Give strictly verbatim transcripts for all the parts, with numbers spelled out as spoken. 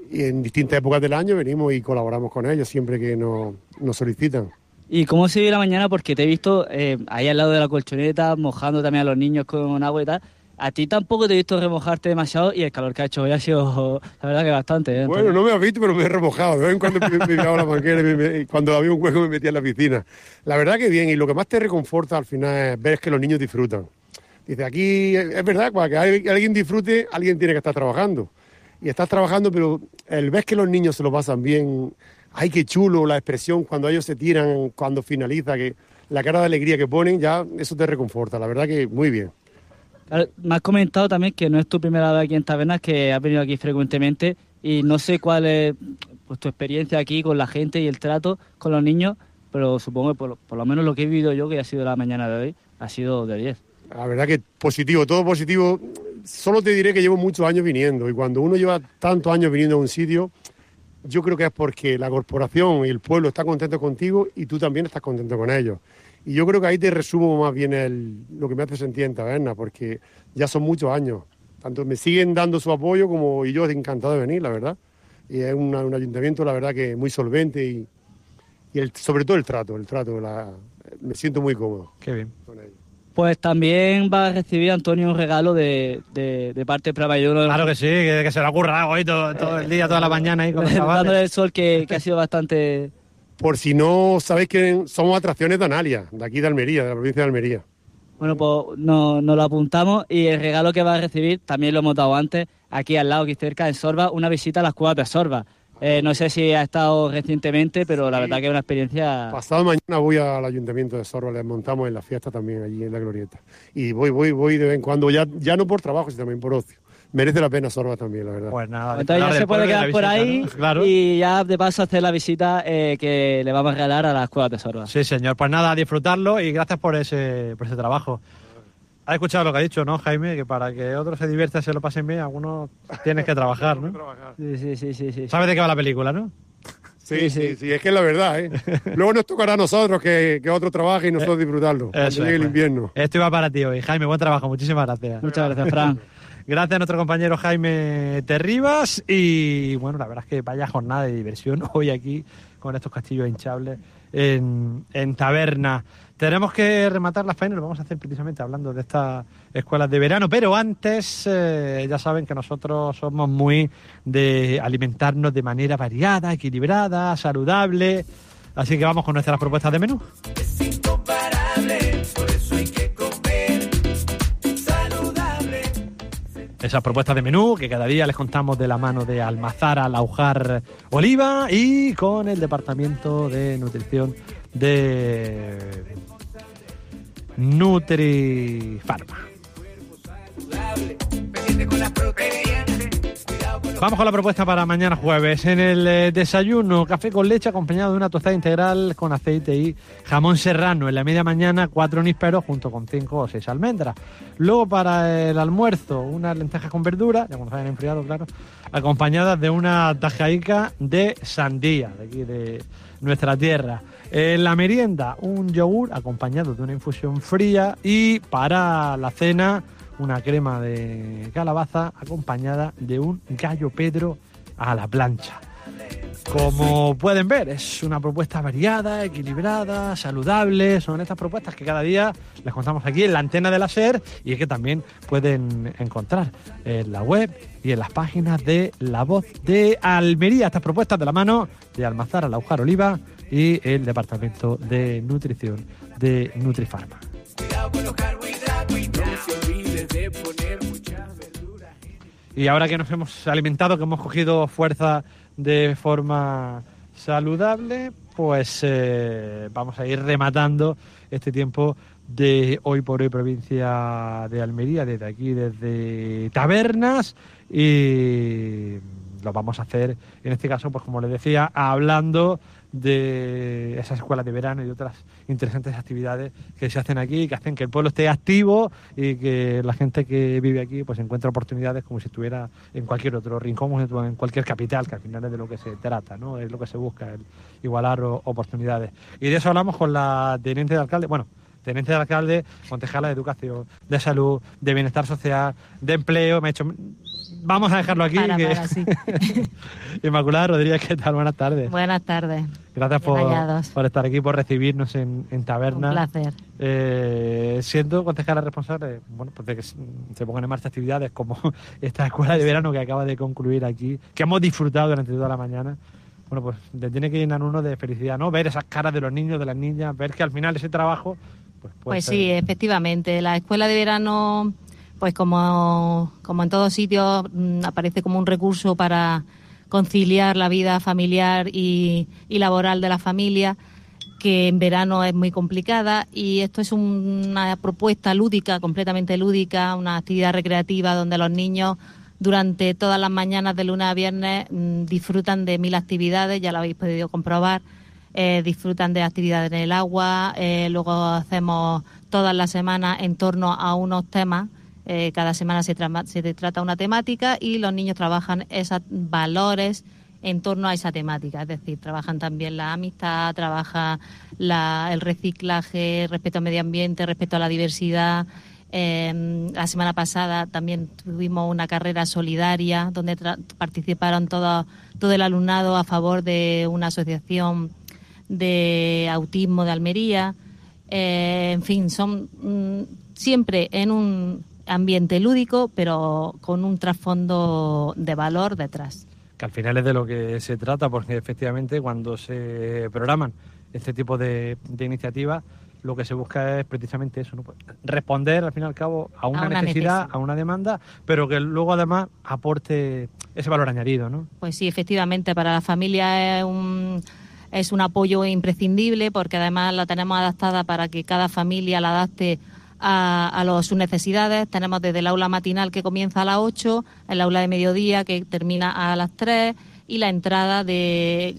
y en distintas épocas del año venimos y colaboramos con ellos siempre que nos, nos solicitan. ¿Y cómo se vive la mañana? Porque te he visto eh, ahí al lado de la colchoneta, mojando también a los niños con agua y tal. A ti tampoco te he visto remojarte demasiado y el calor que ha hecho hoy ha sido, la verdad, que bastante. ¿eh? Bueno, no me has visto, pero me he remojado. De vez en cuando me, me tiraba la manguera y me, me, cuando había un hueco me metía en la piscina. La verdad que bien, y lo que más te reconforta al final es ver que los niños disfrutan. Dice, aquí es verdad, para que alguien disfrute, alguien tiene que estar trabajando. Y estás trabajando, pero el ver que los niños se lo pasan bien, ay, qué chulo la expresión cuando ellos se tiran, cuando finaliza, que la cara de alegría que ponen, ya eso te reconforta. La verdad que muy bien. Claro, me has comentado también que no es tu primera vez aquí en Tabernas, que has venido aquí frecuentemente y no sé cuál es pues, tu experiencia aquí con la gente y el trato con los niños, pero supongo que por, por lo menos lo que he vivido yo, que ha sido la mañana de hoy, ha sido de diez. La verdad que positivo, todo positivo. Solo te diré que llevo muchos años viniendo y cuando uno lleva tantos años viniendo a un sitio, yo creo que es porque la corporación y el pueblo está contento contigo y tú también estás contento con ellos. Y yo creo que ahí te resumo más bien el, lo que me hace sentir en Tabernas, porque ya son muchos años. Tanto me siguen dando su apoyo como y yo encantado de venir, la verdad. Y es una, un ayuntamiento, la verdad, que muy solvente y, y el, sobre todo el trato, el trato, la, me siento muy cómodo. Qué bien. Con ellos. Pues también va a recibir Antonio un regalo de, de, de parte de Prueba y uno. Claro que sí, que, que se le ha currado hoy todo, todo el día, toda la mañana ahí con los chavales. Dándole el sol que, que ha sido bastante... Por si no sabéis que somos atracciones de Analia, de aquí de Almería, de la provincia de Almería. Bueno, pues nos no lo apuntamos y el regalo que va a recibir, también lo hemos dado antes, aquí al lado, aquí cerca, en Sorba, una visita a las cuevas de Sorba. Eh, no sé si ha estado recientemente, pero sí, la verdad que es una experiencia... Pasado mañana voy al ayuntamiento de Sorba, les montamos en la fiesta también allí en la glorieta. Y voy, voy, voy de vez en cuando, ya, ya no por trabajo, sino también por ocio. Merece la pena Sorba también, la verdad. Pues nada, entonces ya se puede quedar visita, por ahí, ¿no? Claro. Y ya de paso hacer la visita eh, que le vamos a regalar a las cuevas de Sorba. Sí, señor. Pues nada, a disfrutarlo y gracias por ese, por ese trabajo. Has escuchado lo que ha dicho, ¿no, Jaime? Que para que otros se diviertan, se lo pasen bien, algunos tienes que trabajar, ¿no? Sí, sí, sí, sí, sí. ¿Sabes de qué va la película, no? Sí, sí, sí, sí, es que es la verdad, ¿eh? Luego nos tocará a nosotros que, que otro trabaje y nosotros disfrutarlo. Cuando llegue el invierno. Esto iba para ti hoy. Jaime, buen trabajo. Muchísimas gracias. Muchas gracias, Fran. Gracias a nuestro compañero Jaime Terribas y bueno, la verdad es que vaya jornada de diversión hoy aquí con estos castillos hinchables en, en Tabernas. Tenemos que rematar las faenas, lo vamos a hacer precisamente hablando de estas escuelas de verano, pero antes eh, ya saben que nosotros somos muy de alimentarnos de manera variada, equilibrada, saludable, así que vamos con nuestras propuestas de menú. Es incomparable, por eso hay que comer saludable. Esas propuestas de menú que cada día les contamos de la mano de Almazara Laujar Oliva y con el Departamento de Nutrición de Nutrifarma. Vamos con la propuesta para mañana jueves. En el eh, desayuno, café con leche acompañado de una tostada integral con aceite y jamón serrano. En la media mañana, cuatro nísperos junto con cinco o seis almendras. Luego para el almuerzo, unas lentejas con verdura, ya cuando se hayan enfriado, claro, acompañadas de una tajaica de sandía, de aquí de nuestra tierra. En la merienda, un yogur acompañado de una infusión fría y para la cena, una crema de calabaza acompañada de un gallo Pedro a la plancha. Como pueden ver, es una propuesta variada, equilibrada, saludable. Son estas propuestas que cada día les contamos aquí en la antena de la SER y que también pueden encontrar en la web y en las páginas de La Voz de Almería. Estas propuestas de la mano de Almazara Laujar Oliva y el Departamento de Nutrición de Nutrifarma. Cuidado con los carbohidratos y no se olvides de poner mucha verdura. Y ahora que nos hemos alimentado, que hemos cogido fuerza de forma saludable, pues eh, vamos a ir rematando este tiempo de Hoy por Hoy provincia de Almería, desde aquí, desde Tabernas, y lo vamos a hacer en este caso, pues como les decía, hablando de esas escuelas de verano y de otras interesantes actividades que se hacen aquí, que hacen que el pueblo esté activo y que la gente que vive aquí pues encuentre oportunidades como si estuviera en cualquier otro rincón o en cualquier capital, que al final es de lo que se trata, ¿no? Es lo que se busca, el igualar o, oportunidades. Y de eso hablamos con la teniente de alcalde, bueno, teniente de alcalde, concejala de Educación, de Salud, de Bienestar Social, de Empleo. Me he hecho... Vamos a dejarlo aquí. Para, que... para, sí. Inmaculada Rodríguez, ¿qué tal? Buenas tardes. Buenas tardes. Gracias por, hallados. por estar aquí, por recibirnos en, en Taberna. Un placer. Eh, siendo concejala responsable, bueno, pues de que se pongan en marcha actividades como esta escuela de verano que acaba de concluir aquí, que hemos disfrutado durante toda la mañana. Bueno, pues le tiene que llenar uno de felicidad, ¿no? Ver esas caras de los niños, de las niñas, ver que al final ese trabajo... Pues, puede Pues ser... sí, efectivamente. La escuela de verano, pues como, como en todos sitios, mmm, aparece como un recurso para conciliar la vida familiar y, y laboral de la familia, que en verano es muy complicada, y esto es un, una propuesta lúdica, completamente lúdica, una actividad recreativa donde los niños durante todas las mañanas de lunes a viernes mmm, disfrutan de mil actividades, ya lo habéis podido comprobar. Eh, disfrutan de actividades en el agua, eh, luego hacemos todas las semanas en torno a unos temas, eh, cada semana se, tra- se trata una temática y los niños trabajan esos valores en torno a esa temática, es decir, trabajan también la amistad, trabaja la, el reciclaje, respeto al medio ambiente, respeto a la diversidad. Eh, la semana pasada también tuvimos una carrera solidaria donde tra- participaron todo, todo el alumnado a favor de una asociación de autismo de Almería. Eh, en fin, son mm, siempre en un ambiente lúdico, pero con un trasfondo de valor detrás. Que al final es de lo que se trata, porque efectivamente cuando se programan este tipo de, de iniciativas, lo que se busca es precisamente eso, ¿no? Pues responder al fin y al cabo a una, A una necesidad, necesidad. a una demanda, pero que luego además aporte ese valor añadido, ¿no? Pues sí, efectivamente, para la familia es un, es un apoyo imprescindible, porque además la tenemos adaptada para que cada familia la adapte a, a los, sus necesidades. Tenemos desde el aula matinal, que comienza a las ocho, el aula de mediodía, que termina a las tres, y la entrada de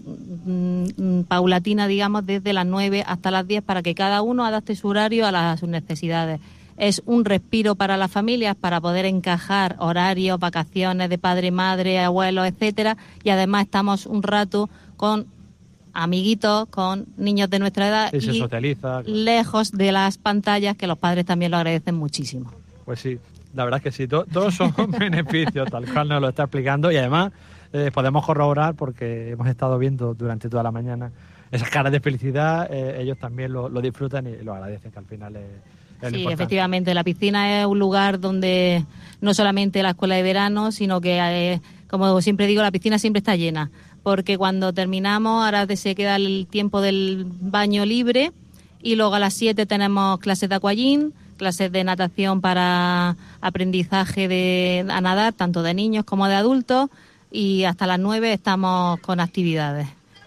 mm, paulatina, digamos, desde las nueve hasta las diez, para que cada uno adapte su horario a, las, a sus necesidades. Es un respiro para las familias, para poder encajar horarios, vacaciones de padre, madre, abuelos, etcétera, y además estamos un rato con amiguitos, con niños de nuestra edad Y se y socializa. lejos de las pantallas, que los padres también lo agradecen muchísimo. Pues sí, la verdad es que sí, to- todos son beneficios, tal cual nos lo está explicando, y además eh, podemos corroborar porque hemos estado viendo durante toda la mañana esas caras de felicidad, eh, ellos también lo, lo disfrutan y lo agradecen, que al final es, es lo Sí, importante. efectivamente, la piscina es un lugar donde no solamente la escuela de verano, sino que, eh, como siempre digo, la piscina siempre está llena, porque cuando terminamos, ahora se queda el tiempo del baño libre, y luego a las siete tenemos clases de aquagym, clases de natación para aprendizaje de a nadar, tanto de niños como de adultos, y hasta las nueve estamos con actividades.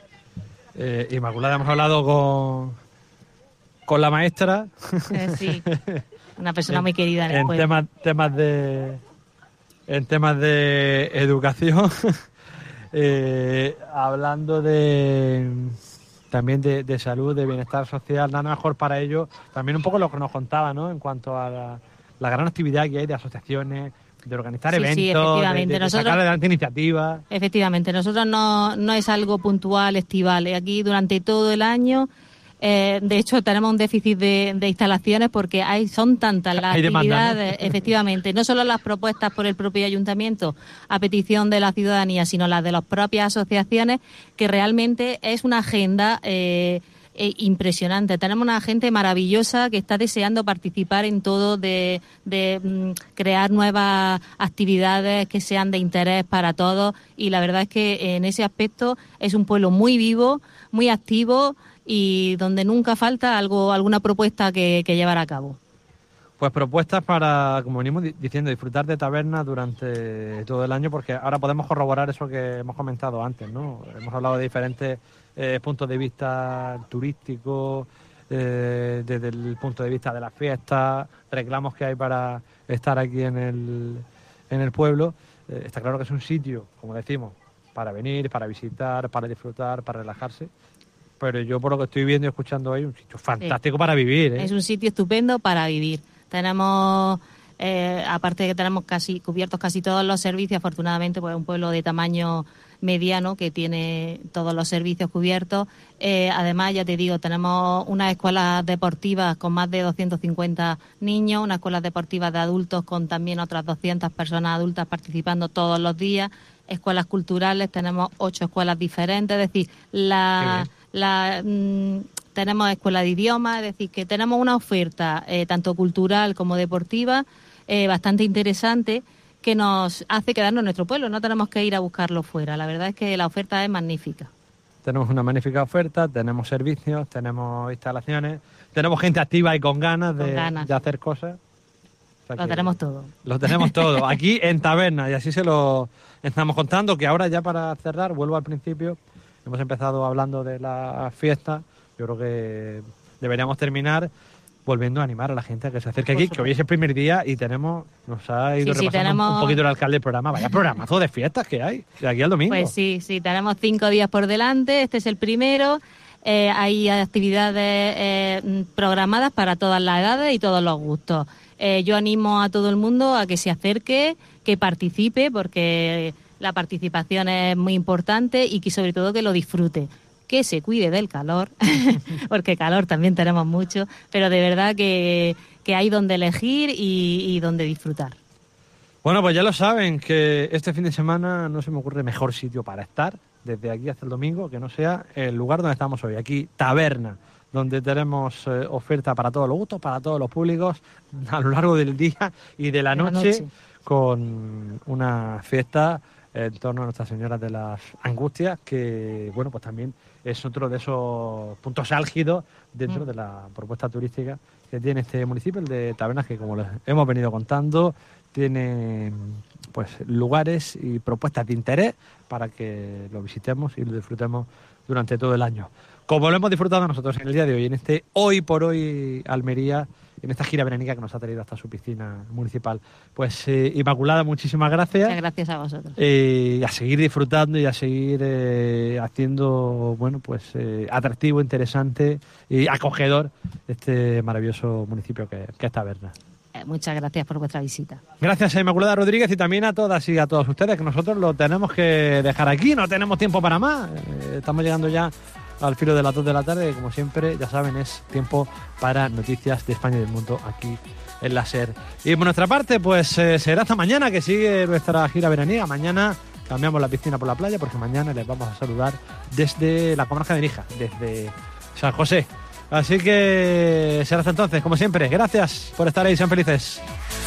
Eh, Inmaculada, hemos hablado con, con la maestra. Eh, sí, una persona en, muy querida en el en pueblo. temas, temas de en temas de educación. eh, hablando de también de, de salud, de bienestar social, nada mejor para ello. También un poco lo que nos contaba, ¿no? En cuanto a la, la gran actividad que hay de asociaciones, de organizar Sí, sí, eventos, de, efectivamente. de, de Nosotros- sacar adelante iniciativas. Efectivamente, nosotros no, no es algo puntual, estival. Aquí durante todo el año, eh, de hecho, tenemos un déficit de, de instalaciones porque hay son tantas las Hay demanda, actividades, ¿no? efectivamente, no solo las propuestas por el propio ayuntamiento a petición de la ciudadanía, sino las de las propias asociaciones, que realmente es una agenda eh, eh, impresionante. Tenemos una gente maravillosa que está deseando participar en todo, de, de mm, crear nuevas actividades que sean de interés para todos, y la verdad es que en ese aspecto es un pueblo muy vivo, muy activo, y donde nunca falta algo, alguna propuesta que, que llevar a cabo. Pues propuestas para, como venimos di- diciendo, disfrutar de tabernas durante todo el año, porque ahora podemos corroborar eso que hemos comentado antes, ¿no? Hemos hablado de diferentes eh, puntos de vista turísticos, eh, desde el punto de vista de las fiestas, reclamos que hay para estar aquí en el, en el pueblo. Eh, está claro que es un sitio, como decimos, para venir, para visitar, para disfrutar, para relajarse. Pero yo, por lo que estoy viendo y escuchando hoy, un sitio fantástico para vivir, ¿eh? Es un sitio estupendo para vivir. Tenemos, eh, aparte de que tenemos casi cubiertos casi todos los servicios, afortunadamente, pues es un pueblo de tamaño mediano que tiene todos los servicios cubiertos. Eh, además, ya te digo, tenemos unas escuelas deportivas con más de doscientos cincuenta niños, unas escuelas deportivas de adultos con también otras doscientas personas adultas participando todos los días, escuelas culturales, tenemos ocho escuelas diferentes, es decir, la, la mmm, tenemos escuela de idiomas, es decir, que tenemos una oferta eh, tanto cultural como deportiva eh, bastante interesante, que nos hace quedarnos en nuestro pueblo, no tenemos que ir a buscarlo fuera. La verdad es que la oferta es magnífica. Tenemos una magnífica oferta, tenemos servicios, tenemos instalaciones, tenemos gente activa y con ganas de, Con ganas. de hacer cosas. O sea Lo que tenemos todo. Lo tenemos todo, aquí en Taberna, y así se lo estamos contando, que ahora ya para cerrar, vuelvo al principio, hemos empezado hablando de la fiesta, yo creo que deberíamos terminar volviendo a animar a la gente a que se acerque aquí, que hoy es el primer día y tenemos, nos ha ido Sí, sí, repasando tenemos- un poquito el alcalde del programa. Vaya programazo de fiestas que hay, de aquí al domingo. Pues sí, sí, tenemos cinco días por delante, este es el primero. Eh, hay actividades eh, programadas para todas las edades y todos los gustos. Eh, yo animo a todo el mundo a que se acerque, que participe, porque la participación es muy importante y que sobre todo que lo disfrute. Que se cuide del calor, porque calor también tenemos mucho, pero de verdad que, que hay donde elegir y, y donde disfrutar. Bueno, pues ya lo saben, que este fin de semana no se me ocurre mejor sitio para estar, desde aquí hasta el domingo, que no sea el lugar donde estamos hoy, aquí, Taberna, donde tenemos eh, oferta para todos los gustos, para todos los públicos, a lo largo del día y de la De la noche, noche. con una fiesta en torno a Nuestra Señora de las Angustias, que, bueno, pues también es otro de esos puntos álgidos dentro Mm. de la propuesta turística que tiene este municipio, el de Tabernas, que como les hemos venido contando, tiene pues lugares y propuestas de interés para que lo visitemos y lo disfrutemos durante todo el año. Como lo hemos disfrutado nosotros en el día de hoy, en este Hoy por Hoy Almería, en esta gira veránica que nos ha traído hasta su piscina municipal. Pues eh, Inmaculada, muchísimas gracias. Muchas gracias a vosotros. Eh, y a seguir disfrutando y a seguir eh, haciendo, bueno, pues eh, atractivo, interesante y acogedor este maravilloso municipio que, que es Taberna. Eh, muchas gracias por vuestra visita. Gracias a Inmaculada Rodríguez y también a todas y a todos ustedes, que nosotros lo tenemos que dejar aquí, no tenemos tiempo para más. Eh, estamos llegando ya al filo de las dos de la tarde, y como siempre, ya saben, es tiempo para noticias de España y del mundo aquí en la SER. Y por nuestra parte, pues eh, será hasta mañana, que sigue nuestra gira veraniega. Mañana cambiamos la piscina por la playa, porque mañana les vamos a saludar desde la comarca de Níjar, desde San José. Así que será hasta entonces, como siempre. Gracias por estar ahí, sean felices.